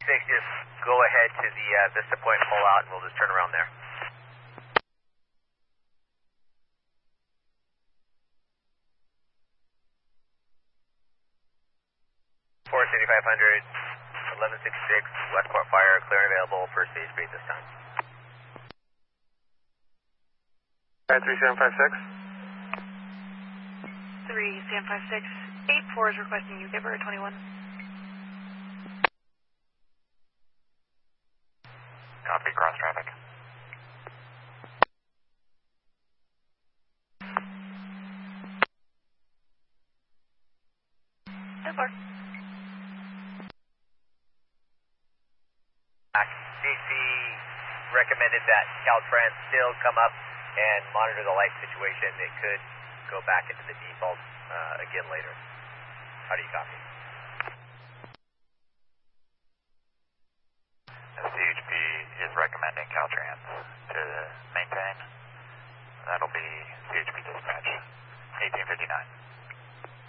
just go ahead to the Vista Point, pull out, and we'll just turn around there. 46500, 1166, Westport Fire, clear and available for stage speed this time. 3756. 3756, 84 is requesting you give her a 21. Copy, cross traffic. So far. DC recommended that Caltrans still come up and monitor the light situation. It could go back into the default again later. How do you copy? The CHP is recommending Caltrans to maintain. That'll be CHP dispatch, 1859.